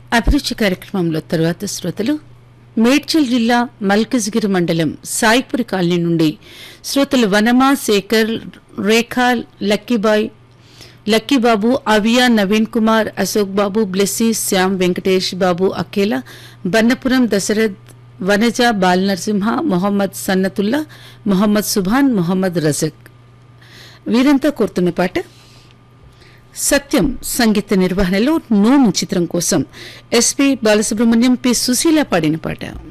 అభిరుచి కార్యక్రమంలో తరువాత శ్రోతలు మేడ్చల్ జిల్లా మల్కజ్గిరి మండలం సాయిపురి కాలనీ నుండి శ్రోతలు వనమా శేఖర్ రేఖా లక్కీబాబు అవియా నవీన్ కుమార్ అశోక్ బాబు బ్లెస్సీ శ్యామ్ వెంకటేష్ బాబు అఖేలా బన్నపురం దశరథ్ వనజ బాల్ నరసింహ మొహమ్మద్ సన్నతుల్లా మొహమ్మద్ సుభాన్ మొహమ్మద్ రజక్ వీరంతా కోరుతున్న పాట సత్యం సంగీత నిర్వహణలో నోము చిత్రం కోసం ఎస్పి బాలసుబ్రహ్మణ్యం పి సుశీల పాడిన పాట.